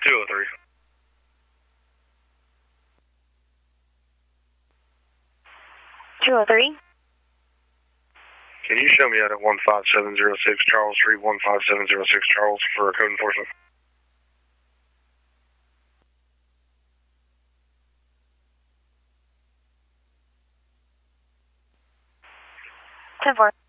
203. 203. Can you show me out at 15706 Charles Street, 15706 Charles for code enforcement? Ten four.